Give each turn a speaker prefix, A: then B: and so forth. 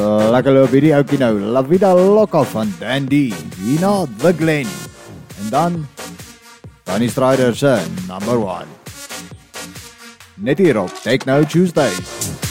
A: Lekker loop hierdie oukie nou, La Vida Loca van Dandy, hierna The Glen, en dan Danny Strider se number 1. Net hier op Techno Tuesdays.